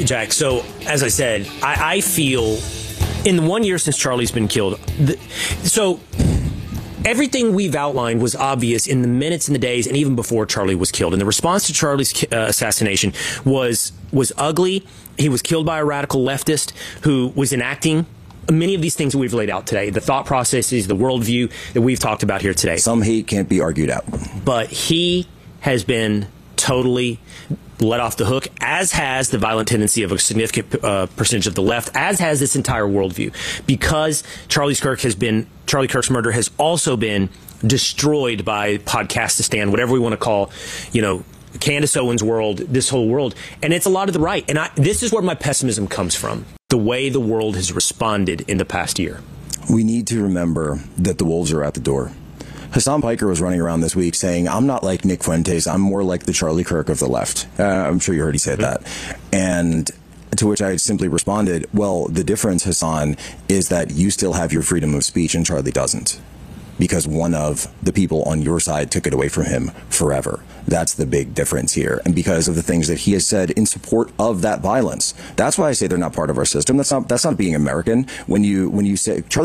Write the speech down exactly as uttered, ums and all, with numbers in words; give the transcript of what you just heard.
Jack, so as I said, I, I feel in the one year since Charlie's been killed, the, so everything we've outlined was obvious in the minutes and the days and even before Charlie was killed. And the response to Charlie's uh, assassination was was ugly. He was killed by a radical leftist who was enacting many of these things that we've laid out today, the thought processes, the worldview that we've talked about here today. Some hate can't be argued out. But he has been totally let off the hook, as has the violent tendency of a significant uh, percentage of the left, as has this entire worldview, because Charlie Kirk has been Charlie Kirk's murder has also been destroyed by Podcastistan, whatever we want to call, you know, Candace Owens' world, this whole world, and it's a lot of the right. And I, this is where my pessimism comes from: the way the world has responded in the past year. We need to remember that the wolves are at the door. Hassan Piker was running around this week saying, I'm not like Nick Fuentes, I'm more like the Charlie Kirk of the left. Uh, I'm sure you heard he said that. And to which I simply responded, well, the difference, Hassan, is that you still have your freedom of speech and Charlie doesn't. Because one of the people on your side took it away from him forever. That's the big difference here. And because of the things that he has said in support of that violence. That's why I say they're not part of our system. That's not, that's not being American. When you, when you say, Charlie